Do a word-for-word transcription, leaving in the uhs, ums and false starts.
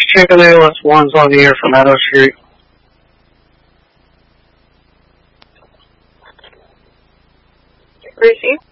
Chicken A L S one's on the air from Meadow Street. Receive.